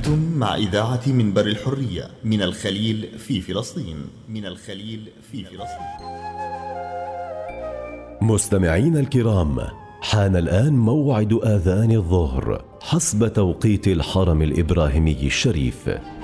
أنتم مع إذاعة منبر الحرية من الخليل في فلسطين. مستمعين الكرام، حان الآن موعد آذان الظهر حسب توقيت الحرم الإبراهيمي الشريف.